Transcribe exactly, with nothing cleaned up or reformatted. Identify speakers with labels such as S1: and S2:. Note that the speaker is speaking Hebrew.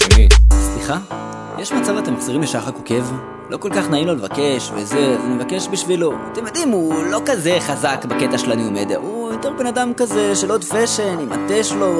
S1: מי?
S2: סליחה? יש מצב אתם מחזירים לשחק עוקב? לא כל כך נעים לו לבקש וזה, אז אני מבקש בשבילו. אתם יודעים, הוא לא כזה חזק בקטע של הניו מדיה, הוא יותר בן אדם כזה של עוד פשן, עם התה שלו